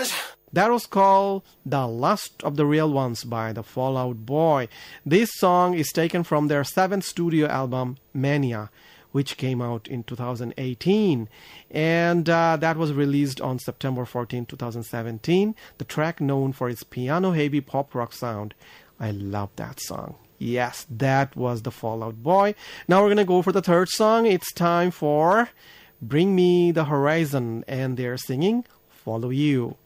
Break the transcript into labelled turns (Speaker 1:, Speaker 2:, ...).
Speaker 1: That was called The Lust of the Real Ones by the Fall Out Boy. This song is taken from their 7th studio album, Mania, which came out in 2018. And that was released on September 14, 2017. The track known for its piano-heavy pop rock sound. I love that song. Yes, that was the Fall Out Boy. Now we're going to go for the third song. It's time for Bring Me the Horizon, and they're singing Follow You.